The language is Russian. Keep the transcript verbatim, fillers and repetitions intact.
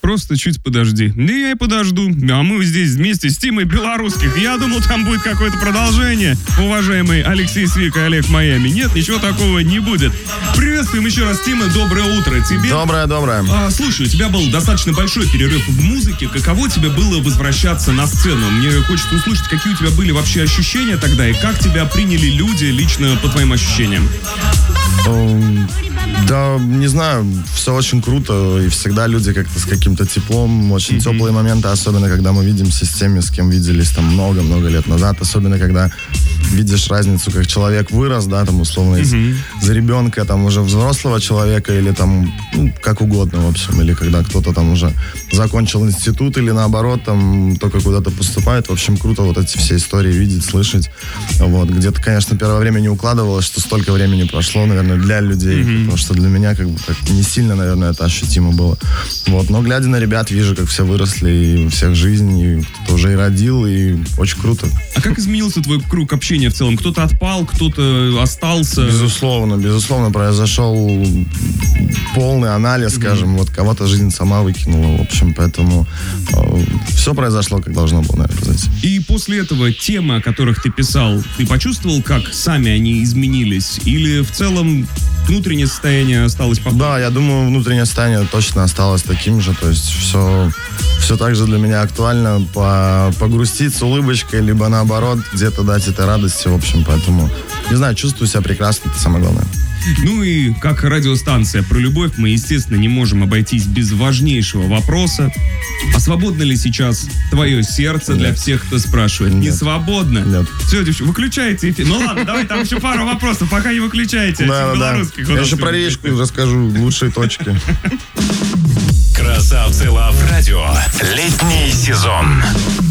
просто чуть подожди. Да я и подожду. А мы здесь вместе с Тимой Белорусских. Я думал, там будет какое-то продолжение. Уважаемый Алексей Свик и Олег Майами. Нет, ничего такого не будет. Приветствуем еще раз, Тима. Доброе утро тебе. Доброе, доброе. А, слушай, у тебя был достаточно большой перерыв в музыке. Каково тебе было возвращаться на сцену? Мне хочется услышать, какие у тебя были вообще ощущения тогда и как тебя приняли люди лично по твоим ощущениям. Да, не знаю, все очень круто, и всегда люди как-то с каким-то теплом, очень mm-hmm. теплые моменты, особенно когда мы видимся с теми, с кем виделись там много-много лет назад, особенно когда видишь разницу, как человек вырос, да, там, условно, из, mm-hmm. за ребенка, там, уже взрослого человека, или там, ну, как угодно, в общем, или когда кто-то там уже закончил институт, или наоборот, там, только куда-то поступает, в общем, круто вот эти все истории видеть, слышать, вот, где-то, конечно, первое время не укладывалось, что столько времени прошло, наверное, для людей, mm-hmm. потому что для меня, как бы, так не сильно, наверное, это ощутимо было, вот, но, глядя на ребят, вижу, как все выросли, и у всех жизнь, и кто-то уже и родил, и очень круто. А как изменился твой круг общения в целом? Кто-то отпал, кто-то остался? Безусловно, безусловно, произошел полный анализ, mm-hmm. скажем, вот кого-то жизнь сама выкинула, в общем, поэтому э, все произошло, как должно было, наверное, произойти. И после этого темы, о которых ты писал, ты почувствовал, как сами они изменились? Или в целом внутреннее состояние осталось похожим? Да, я думаю, внутреннее состояние точно осталось таким же, то есть все, все так же для меня актуально, по, погрустить с улыбочкой, либо наоборот, где-то дать этой радости, в общем, поэтому, не знаю, чувствую себя прекрасно, это самое главное. Ну и как радиостанция про любовь, мы, естественно, не можем обойтись без важнейшего вопроса. А свободно ли сейчас твое сердце? Нет. Для всех, кто спрашивает? Нет. Не свободно? Нет. Все, девчонки, выключайте эфир. Ну ладно, давай, там еще пару вопросов, пока не выключайте. Да, да, да. Я еще про речку расскажу, лучшие точки. Красавцы Лав Радио. Летний сезон.